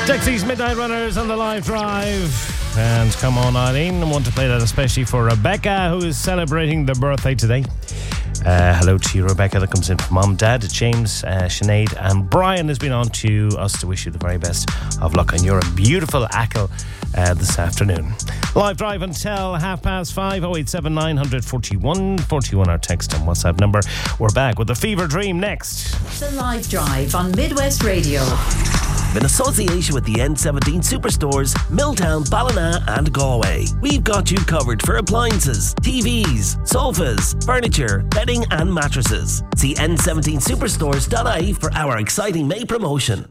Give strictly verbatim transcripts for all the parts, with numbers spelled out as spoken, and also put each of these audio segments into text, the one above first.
Dexy's Midnight Runners on the live drive. And come on, Eileen, I want to play that especially for Rebecca, who is celebrating their birthday today. Uh, hello to you, Rebecca. That comes in from Mum, Dad, James, uh, Sinead, and Brian has been on to us to wish you the very best of luck on your beautiful Ackle uh, this afternoon. Live drive until half past five. oh eight seven nine forty-one forty-one, our text and WhatsApp number. We're back with the Fever Dream next. The Live Drive on Midwest Radio. In association with the N seventeen Superstores, Milltown, Ballina and Galway. We've got you covered for appliances, T Vs, sofas, furniture, bedding and mattresses. See n seventeen superstores dot I E for our exciting May promotion.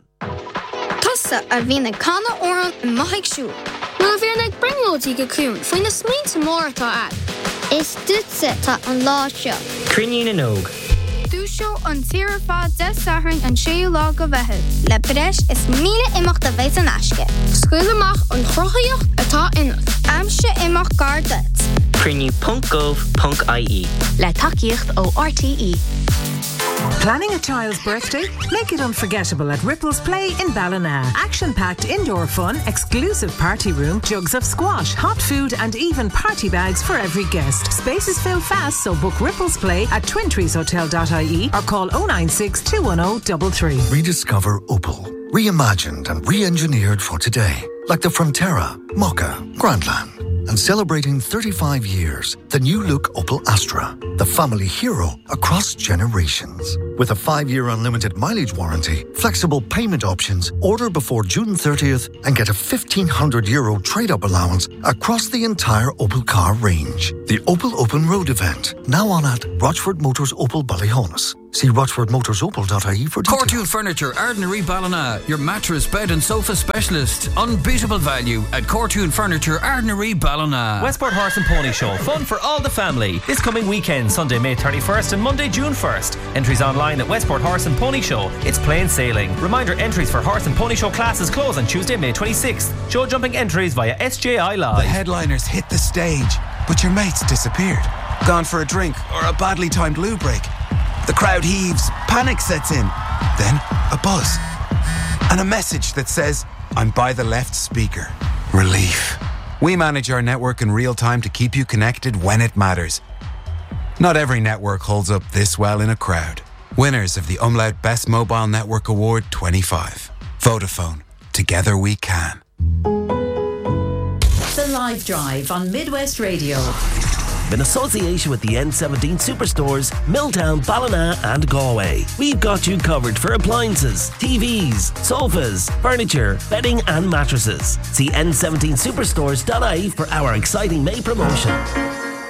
Tusa a bhína canna oran in maithig siú. Nuair bhíar ag bringlóidí go cún faoin na smaointe mór atá ag. Is dúitse tá an lá seo. Crinne na nóg. Dúseo an tíre fád de sathrainn an séú lá go bheithid. Le breis is míle imach de bheith an aisce. Scuil amach an chrochaíocht atá inach. Amse imach gar dit. Crinne punt gov punt I E. Le takeíocht ó R T E. Planning a child's birthday? Make it unforgettable at Ripples Play in Ballina. Action-packed indoor fun, exclusive party room, jugs of squash, hot food and even party bags for every guest. Spaces fill fast, so book Ripples Play at twin trees hotel dot I E or call oh nine six, two one oh, three three. Rediscover Opel. Reimagined and re-engineered for today. Like the Frontera, Mokka, Grandland. And celebrating thirty-five years, the new look Opel Astra, the family hero across generations. With a five-year unlimited mileage warranty, flexible payment options, order before June thirtieth and get a fifteen hundred euro trade-up allowance across the entire Opel car range. The Opel Open Road event, now on at Rochford Motors Opel Ballyhonus. See rochford motors opel dot I E for details. Cortoon Furniture, Ardnary Ballina, your mattress, bed and sofa specialist. Unbeatable value at Cortoon Furniture, Ardnary Ballina. Westport Horse and Pony Show, fun for all the family. This coming weekend, Sunday, May thirty-first and Monday, June first. Entries online at Westport Horse and Pony Show. It's plain sailing. Reminder, entries for Horse and Pony Show classes close on Tuesday, May twenty-sixth. Show jumping entries via S J I Live. The headliners hit the stage, but your mates disappeared. Gone for a drink or a badly timed loo break. The crowd heaves, panic sets in. Then a buzz. And a message that says, I'm by the left speaker. Relief. We manage our network in real time to keep you connected when it matters. Not every network holds up this well in a crowd. Winners of the Umlaut Best Mobile Network Award twenty-five. Vodafone. Together we can. The Live Drive on Midwest Radio. In association with the N seventeen Superstores, Milltown, Ballina and Galway. We've got you covered for appliances, T Vs, sofas, furniture, bedding and mattresses. See n seventeen superstores dot I E for our exciting May promotion.